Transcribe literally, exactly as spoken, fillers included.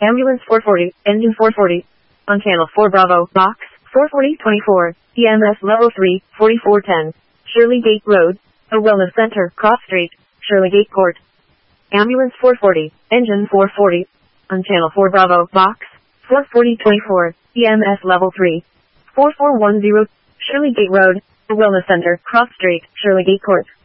Ambulance four forty, engine four forty. On channel four Bravo, box, four forty twenty-four, E M S level three, forty-four ten. Shirley Gate Road, a wellness center, Cross Street, Shirley Gate Court. Ambulance four forty, engine four forty. On channel four Bravo, box, four forty twenty-four, E M S level three, four four one zero, Shirley Gate Road, a wellness center, Cross Street, Shirley Gate Court.